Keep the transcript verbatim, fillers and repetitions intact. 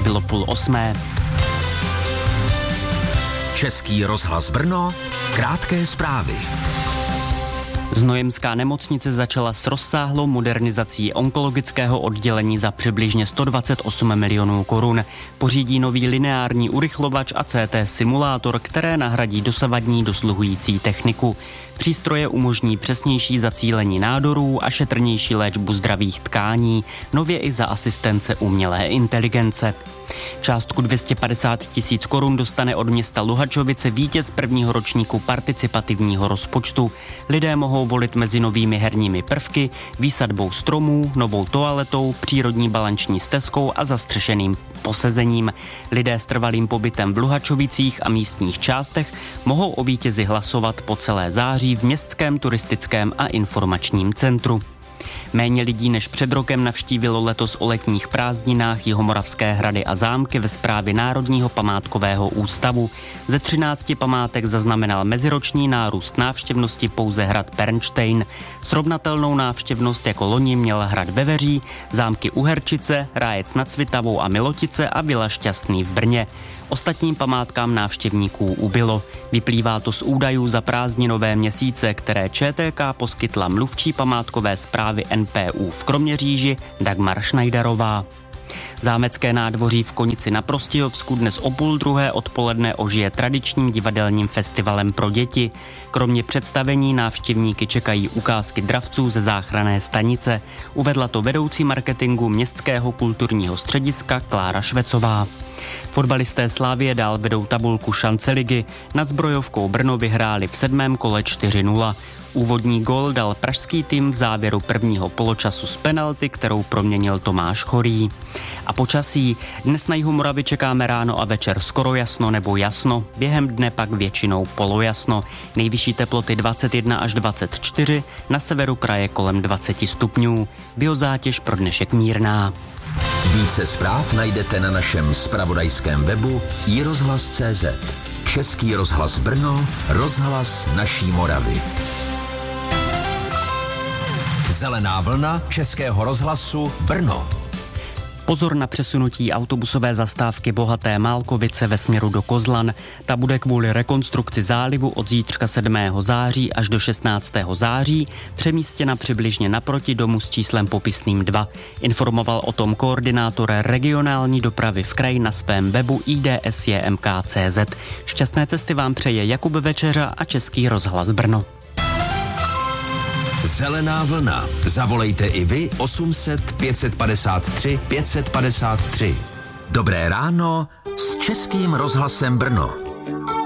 bylo půl osmé. Český rozhlas Brno, krátké zprávy. Znojemská nemocnice začala s rozsáhlou modernizací onkologického oddělení za přibližně sto dvacet osm milionů korun. Pořídí nový lineární urychlovač a C T simulátor, které nahradí dosavadní dosluhující techniku. Přístroje umožní přesnější zacílení nádorů a šetrnější léčbu zdravých tkání, nově i za asistence umělé inteligence. Částku dvě stě padesát tisíc korun dostane od města Luhačovice vítěz prvního ročníku participativního rozpočtu. Lidé mohou volit mezi novými herními prvky, výsadbou stromů, novou toaletou, přírodní balanční stezkou a zastřešeným posezením. Lidé s trvalým pobytem v Luhačovicích a místních částech mohou o vítězi hlasovat po celé září v městském turistickém a informačním centru. Méně lidí než před rokem navštívilo letos o letních prázdninách Jihomoravské hrady a zámky ve správě Národního památkového ústavu. Ze třinácti památek zaznamenal meziroční nárůst návštěvnosti pouze hrad Pernštejn. Srovnatelnou návštěvnost jako loni měl hrad Veveří, zámky Uherčice, Rájec nad Svitavou a Milotice a Vila Šťastný v Brně. Ostatním památkám návštěvníků ubylo. Vyplývá to z údajů za prázdninové měsíce, které Č T K poskytla mluvčí památkové správy N P U v Kroměříži Dagmar Schneiderová. Zámecké nádvoří v Konici na Prostějovsku dnes o půl druhé odpoledne ožije tradičním divadelním festivalem pro děti. Kromě představení návštěvníky čekají ukázky dravců ze záchranné stanice. Uvedla to vedoucí marketingu Městského kulturního střediska Klára Švecová. Fotbalisté Slavie dál vedou tabulku šance ligy. Nad Zbrojovkou Brno vyhráli v sedmém kole čtyři nula. Úvodní gól dal pražský tým v závěru prvního poločasu z penalty, kterou proměnil Tomáš Chorý. A počasí. Dnes na jihu Moravy čekáme ráno a večer skoro jasno nebo jasno, během dne pak většinou polojasno. Nejvyšší teploty dvacet jedna až dvacet čtyři, na severu kraje kolem dvacet stupňů. Biozátěž pro dnešek mírná. Více zpráv najdete na našem zpravodajském webu i rozhlas tečka cé zet. Český rozhlas Brno, rozhlas naší Moravy. Zelená vlna Českého rozhlasu Brno. Pozor na přesunutí autobusové zastávky Bohaté Málkovice ve směru do Kozlan. Ta bude kvůli rekonstrukci zálivu od zítřka sedmého září až do šestnáctého září přemístěna přibližně naproti domu s číslem popisným dva. Informoval o tom koordinátor regionální dopravy v kraji na svém webu I D S J M K tečka cé zet. Šťastné cesty vám přeje Jakub Večeřa a Český rozhlas Brno. Zelená vlna. Zavolejte i vy osm set pět set padesát tři pět set padesát tři. Dobré ráno s Českým rozhlasem Brno.